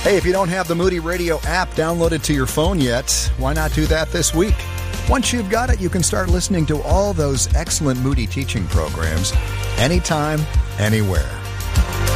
Hey, if you don't have the Moody Radio app downloaded to your phone yet, why not do that this week? Once you've got it, you can start listening to all those excellent Moody teaching programs anytime, anywhere.